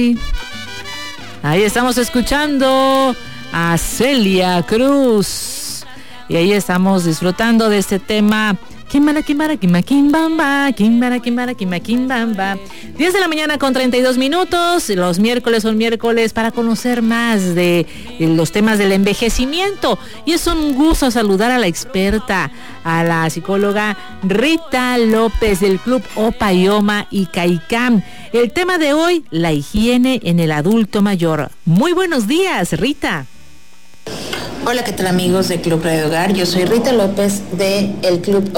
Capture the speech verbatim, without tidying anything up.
Ay. Ahí estamos escuchando a Celia Cruz. Y ahí estamos disfrutando de este tema. Kimbara, kimbara, kimba, kimbamba, kimbara, kimbara, kimba, kimbamba. diez de la mañana con treinta y dos minutos. Los miércoles son miércoles para conocer más de los temas del envejecimiento. Y es un gusto saludar a la experta, a la psicóloga Rita López del Club Opayoma y Caicam. El tema de hoy, la higiene en el adulto mayor. Muy buenos días, Rita. Hola, ¿qué tal amigos de Club Radio Hogar? Yo soy Rita López de el Club